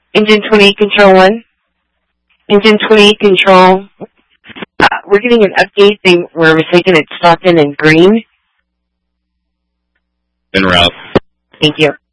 Engine 28 Control 1. Engine 28 Control. We're getting an update thing where we're taking it Stockton and Green. En route. Thank you.